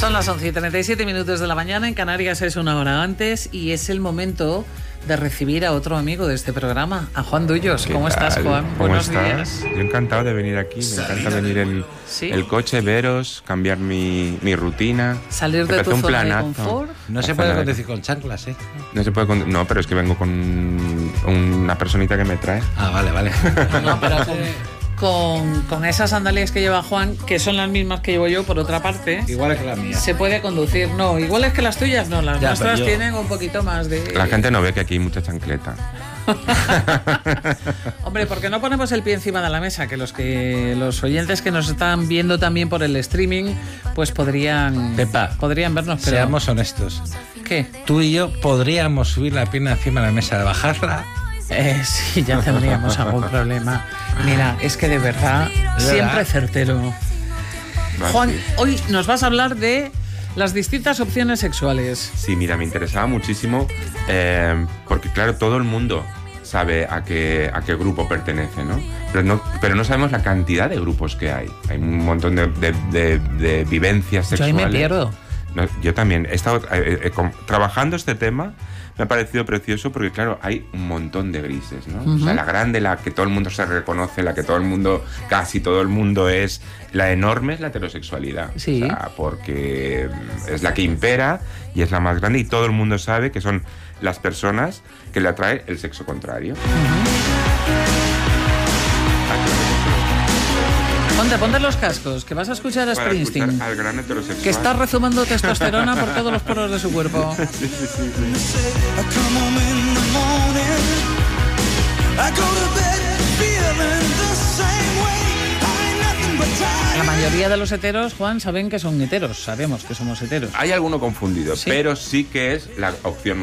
Son las 11:37 de la mañana, en Canarias es una hora antes y es el momento de recibir a otro amigo de este programa, a Juan Dullos. ¿Cómo estás, Juan? Buenos días. Yo encantado de venir aquí, me encanta venir el coche, veros, cambiar mi rutina. Salir de tu zona de confort. No se puede conducir con chanclas, ¿eh? No se puede no, pero es que vengo con una personita que me trae. Ah, vale. No, pero con esas sandalias que lleva Juan, que son las mismas que llevo yo, por otra parte, iguales que las mías, se puede conducir. No, iguales que las tuyas, no, las nuestras tienen un poquito más de... La gente no ve que aquí hay mucha chancleta. Hombre, ¿por qué no ponemos el pie encima de la mesa? Que los oyentes que nos están viendo también por el streaming, pues podrían vernos. Pero... seamos honestos. ¿Qué? Tú y yo podríamos subir la pierna encima de la mesa, de bajarla. Sí, ya tendríamos algún problema. Mira, es que de verdad, siempre certero. Juan, hoy nos vas a hablar de las distintas opciones sexuales. Sí, mira, me interesaba muchísimo porque, claro, todo el mundo sabe a qué grupo pertenece, ¿no? Pero no sabemos la cantidad de grupos que hay. Hay un montón de vivencias sexuales. Yo ahí me pierdo. No, yo también he estado trabajando este tema. Me ha parecido precioso porque, claro, hay un montón de grises, ¿no? O sea, la grande, la que todo el mundo se reconoce, la que casi todo el mundo es, la enorme es la heterosexualidad. Sí. O sea, porque es la que impera y es la más grande y todo el mundo sabe que son las personas que le atrae el sexo contrario. Ponte los cascos, que vas a escuchar a Springsteen, al gran heterosexual, que está rezumando testosterona por todos los poros de su cuerpo. Sí. La mayoría de los heteros, Juan, saben que son heteros, sabemos que somos heteros. Hay alguno confundido, ¿Sí? pero sí que es la opción